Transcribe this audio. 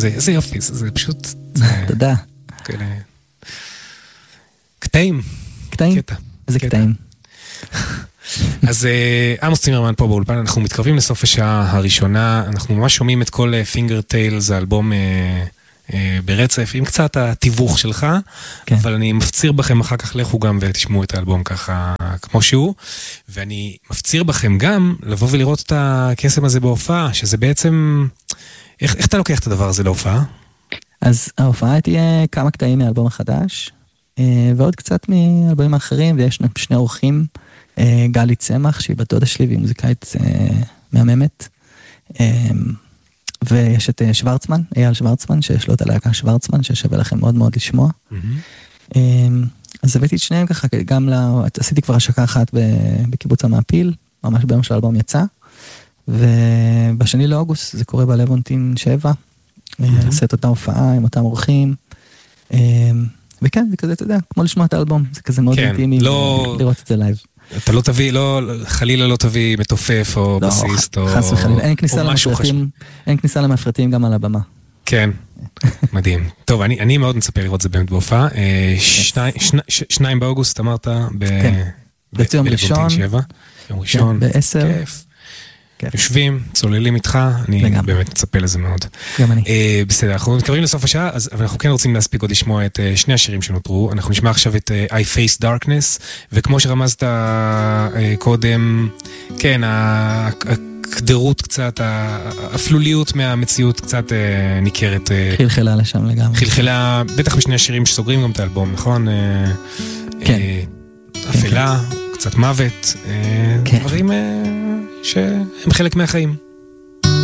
איזה יופי, זה פשוט... תודה. קטעים. קטעים? איזה קטעים? אז עמוס צימרמן פה באולפן, אנחנו מתקרבים לסוף השעה הראשונה, אנחנו ממש שומעים את כל פינגר טיילס, האלבום ברצף, עם קצת התיווך שלך, אבל אני מפציר בכם אחר כך לכו גם ותשמעו את האלבום ככה כמו שהוא, ואני מפציר בכם גם לבוא ולראות את הקסם הזה בהופעה, שזה בעצם, איך אתה לוקח את הדבר הזה להופעה? אז ההופעה תהיה כמה קטעים מהאלבום החדש, ועוד קצת מאלבומים האחרים, ויש שני אורחים, גלי צמח, שהיא בת דודה שלי, והיא מוזיקאית מהממת, ויש את שוורצמן, אייל שוורצמן, שיש לו את הלהקה שוורצמן, ששווה לכם מאוד מאוד לשמוע. אז הבאתי את שניהם ככה, גם עשיתי כבר השקה אחת בקיבוץ המעפיל, ממש ביום של האלבום יצא, ובשני לאוגוסט, זה קורה בלוונטין 7, עושה את אותה הופעה עם אותם אורחים, וכן, זה כזה, אתה יודע, כמו לשמוע את האלבום, זה כזה מאוד אינטימי, לראות את זה לייב. אתה לא תביא, חלילה לא תביא מתופף או בסיסט או חס וחלילה, אין כניסה למפרטים גם על הבמה. כן, מדהים. טוב, אני מאוד מצפה לראות את זה באמת בהופעה. 2 באוגוסט אמרת, ביום ראשון, יום ראשון, ב-10. יושבים, צוללים איתך, אני באמת מצפה לזה מאוד. גם אני. בסדר, אנחנו מתקרבים לסוף השעה, אבל אנחנו כן רוצים להספיק עוד לשמוע את שני השירים שנותרו. אנחנו נשמע עכשיו את I Face Darkness, וכמו שרמזת קודם, כן, הקדרות קצת, האפלוליות מהמציאות קצת ניכרת. חלחלה לשם לגמרי. חלחלה, בטח בשני השירים שסוגרים גם את האלבום, נכון? כן. אפלה, קצת מוות, דברים שהם חלק מהחיים.